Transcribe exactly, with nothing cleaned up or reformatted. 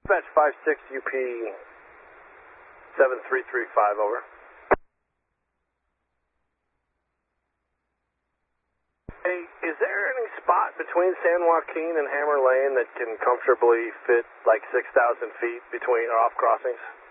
Dispatch five six U P seven three three five, over. Hey, is there any spot between San Joaquin and Hammer Lane that can comfortably fit like six thousand feet between off crossings?